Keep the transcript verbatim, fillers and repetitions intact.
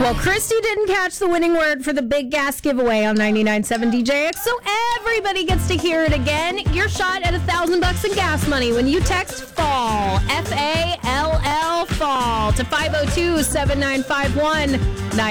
Well, Christy didn't catch the winning word for the big gas giveaway on ninety-nine point seven D J X, so everybody gets to hear it again. Your shot at a thousand bucks in gas money when you text FALL, F A L L, FALL, to five oh two, seven nine five one, nine